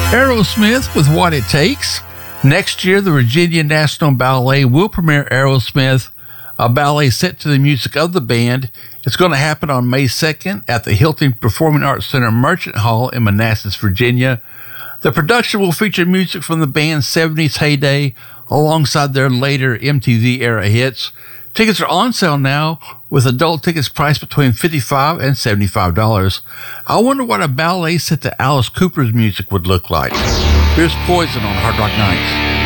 Aerosmith with What It Takes. Next year, the Virginia National Ballet will premiere Aerosmith, a ballet set to the music of the band. It's going to happen on May 2nd at the Hilton Performing Arts Center Merchant Hall in Manassas, Virginia. The production will feature music from the band's 70s heyday alongside their later MTV-era hits. Tickets are on sale now, with adult tickets priced between $55 and $75. I wonder what a ballet set to Alice Cooper's music would look like. Here's Poison on Hard Rock Nights.